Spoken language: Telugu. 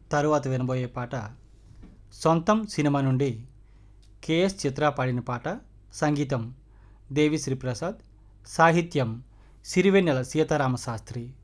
తరువాత వినబోయే పాట సొంతం సినిమా నుండి కెఎస్ చిత్ర పాడిన పాట. సంగీతం దేవిశ్రీ ప్రసాద్, సాహిత్యం సిరివెన్నెల సీతారామ శాస్త్రి.